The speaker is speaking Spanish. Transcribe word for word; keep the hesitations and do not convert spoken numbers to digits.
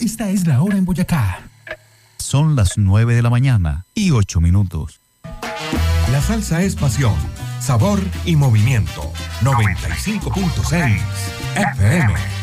Esta es la hora en Boyacá. Son las nueve de la mañana y ocho minutos. La salsa es pasión, sabor y movimiento. noventa y cinco punto seis F M.